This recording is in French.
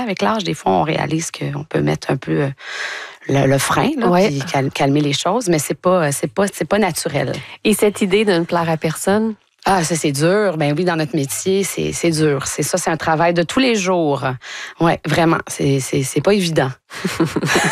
avec l'âge, des fois, on réalise qu'on peut mettre un peu le frein, là, puis calmer les choses, mais c'est pas naturel. Et cette idée de ne plaire à personne? Ah, ça, c'est dur. Ben oui, dans notre métier, c'est dur. C'est un travail de tous les jours. Ouais, vraiment. C'est pas évident.